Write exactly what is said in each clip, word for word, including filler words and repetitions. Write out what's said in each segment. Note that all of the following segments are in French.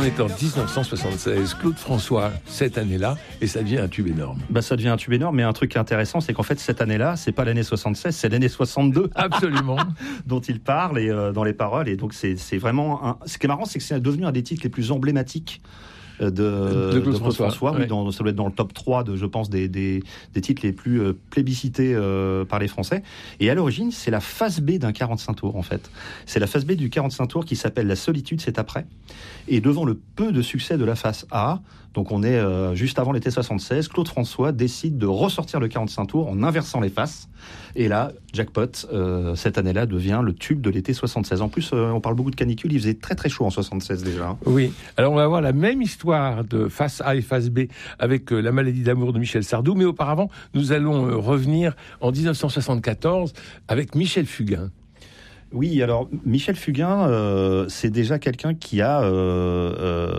On est en dix-neuf cent soixante-seize. Claude François, cette année-là, et ça devient un tube énorme. Bah, ça devient un tube énorme, mais un truc intéressant, c'est qu'en fait, cette année-là, c'est pas l'année soixante-seize, c'est l'année soixante-deux. Absolument. dont il parle et, euh, dans les paroles. Et donc, c'est, c'est vraiment... Un... Ce qui est marrant, c'est que c'est devenu un des titres les plus emblématiques de, de Claude de Claude François. François. Ouais. Oui, dans, ça doit être dans le top trois, de, je pense, des, des, des titres les plus euh, plébiscités euh, par les Français. Et à l'origine, c'est la face B d'un quarante-cinq tours, en fait. C'est la face B du quarante-cinq tours qui s'appelle La Solitude, c'est après. Et devant le peu de succès de la face A, donc on est euh, juste avant l'été soixante-seize, Claude François décide de ressortir le quarante-cinq tours en inversant les faces. Et là, jackpot, euh, cette année-là devient le tube de l'été soixante-seize. En plus, euh, on parle beaucoup de canicule, il faisait très très chaud en soixante-seize déjà. Hein. Oui, alors on va avoir la même histoire de face A et face B avec euh, La maladie d'amour de Michel Sardou, mais auparavant, nous allons euh, revenir en dix-neuf cent soixante-quatorze avec Michel Fugain. Oui, alors Michel Fugain, euh, c'est déjà quelqu'un qui a euh,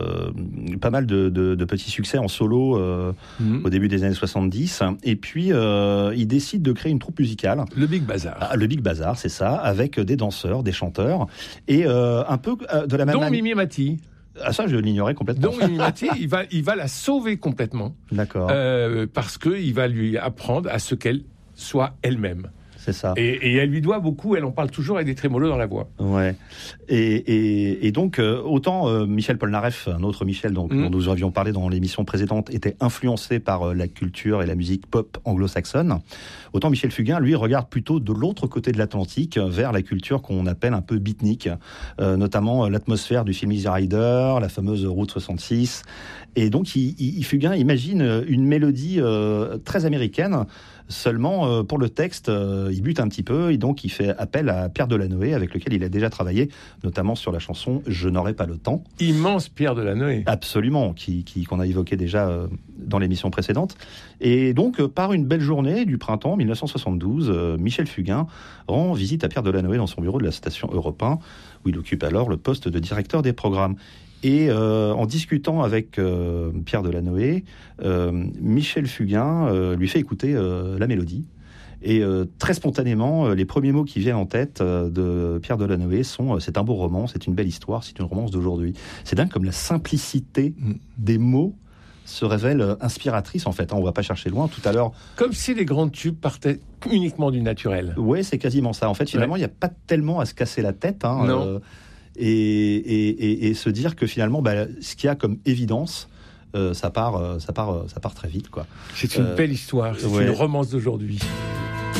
euh, pas mal de, de, de petits succès en solo euh, mmh. au début des années soixante-dix. Et puis, euh, il décide de créer une troupe musicale. Le Big Bazar. Ah, le Big Bazar, c'est ça, avec des danseurs, des chanteurs. Et euh, un peu euh, de la même Dont manière... Mimi Mati. Ah, ça, je l'ignorais complètement. Donc, Mimi Mati, il va, il va la sauver complètement. D'accord. Euh, parce qu'il va lui apprendre à ce qu'elle soit elle-même. C'est ça. Et, et elle lui doit beaucoup, elle en parle toujours avec des trémolos dans la voix. Ouais. Et, et, et donc, euh, autant euh, Michel Polnareff, un autre Michel donc, mmh. dont nous avions parlé dans l'émission précédente, était influencé par euh, la culture et la musique pop anglo-saxonne, autant Michel Fugain, lui, regarde plutôt de l'autre côté de l'Atlantique, vers la culture qu'on appelle un peu beatnik, euh, notamment euh, l'atmosphère du film Easy Rider, la fameuse Route soixante-six. Et donc, il, il, Fugain imagine une mélodie euh, très américaine. Seulement, euh, pour le texte, euh, il bute un petit peu et donc il fait appel à Pierre Delanoë, avec lequel il a déjà travaillé, notamment sur la chanson « Je n'aurai pas le temps ». Immense Pierre Delanoë. Absolument, qui, qui, qu'on a évoqué déjà euh, dans l'émission précédente. Et donc, euh, par une belle journée du printemps dix-neuf cent soixante-douze, euh, Michel Fugain rend visite à Pierre Delanoë dans son bureau de la station Europe un, où il occupe alors le poste de directeur des programmes. Et euh, en discutant avec euh, Pierre Delanoë, euh, Michel Fugain euh, lui fait écouter euh, la mélodie. Et euh, très spontanément, euh, les premiers mots qui viennent en tête euh, de Pierre Delanoë sont euh, « c'est un beau roman, c'est une belle histoire, c'est une romance d'aujourd'hui ». C'est dingue comme la simplicité des mots se révèle euh, inspiratrice, en fait. Hein, on ne va pas chercher loin. Tout à l'heure... Comme si les grands tubes partaient uniquement du naturel. Oui, c'est quasiment ça. En fait, finalement, il n'y a pas tellement à se casser la tête. Hein, non. Euh, Et, et, et, et se dire que finalement, bah, ce qu'il y a comme évidence, euh, ça part, euh, ça part, euh, ça part très vite, quoi. C'est une euh, belle histoire, c'est ouais. une romance d'aujourd'hui.